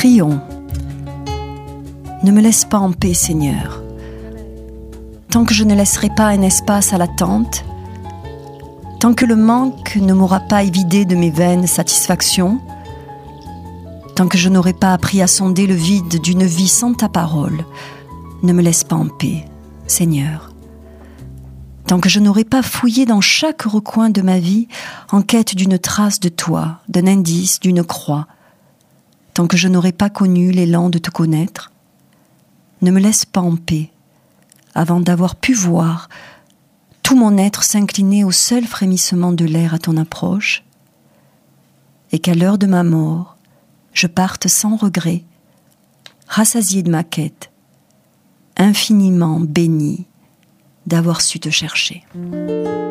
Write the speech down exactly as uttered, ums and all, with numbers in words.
Prions. Ne me laisse pas en paix, Seigneur. Tant que je ne laisserai pas un espace à l'attente, tant que le manque ne m'aura pas évidé de mes vaines satisfactions, tant que je n'aurai pas appris à sonder le vide d'une vie sans ta parole, ne me laisse pas en paix, Seigneur. Tant que je n'aurai pas fouillé dans chaque recoin de ma vie en quête d'une trace de toi, d'un indice, d'une croix, tant que je n'aurai pas connu l'élan de te connaître, ne me laisse pas en paix, avant d'avoir pu voir tout mon être s'incliner au seul frémissement de l'air à ton approche, et qu'à l'heure de ma mort, je parte sans regret, rassasié de ma quête, infiniment béni d'avoir su te chercher.